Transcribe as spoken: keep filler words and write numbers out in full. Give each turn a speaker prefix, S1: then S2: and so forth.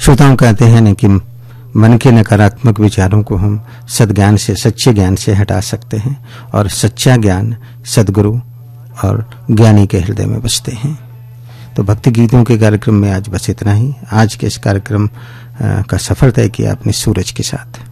S1: श्रोताओं कहते हैं न कि मन के नकारात्मक विचारों को हम सद्ज्ञान से, सच्चे ज्ञान से हटा सकते हैं और सच्चा ज्ञान सद्गुरु और ज्ञानी के हृदय में बसते हैं। तो भक्ति गीतों के कार्यक्रम में आज बस इतना ही। आज के इस कार्यक्रम का सफर तय किया अपने सूरज के साथ।